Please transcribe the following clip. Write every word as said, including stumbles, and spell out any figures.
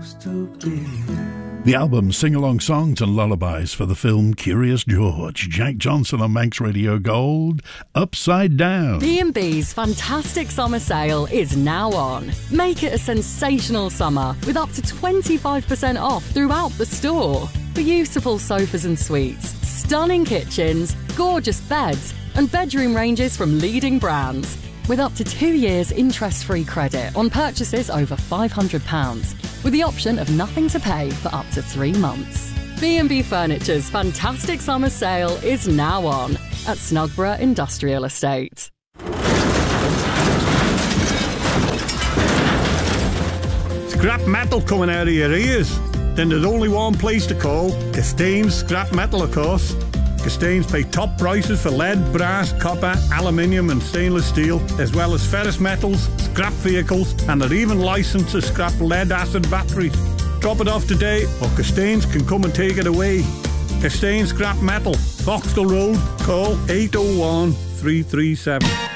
supposed to be. The album sing-along songs and lullabies for the film Curious George. Jack Johnson on Manx Radio Gold. Upside Down. B and B's fantastic summer sale is now on. Make it a sensational summer with up to twenty-five percent off throughout the store. Beautiful sofas and suites, stunning kitchens, gorgeous beds and bedroom ranges from leading brands. With up to two years interest-free credit on purchases over five hundred pounds, with the option of nothing to pay for up to three months. B and B Furniture's fantastic summer sale is now on at Snugborough Industrial Estate. Scrap metal coming out of your ears? Then there's only one place to call, Castains Scrap Metal, of course. Castains pay top prices for lead, brass, copper, aluminium and stainless steel, as well as ferrous metals, scrap vehicles, and they're even licensed to scrap lead-acid batteries. Drop it off today, or Castains can come and take it away. Castains Scrap Metal, Foxtel Road, call eight oh one, three three seven.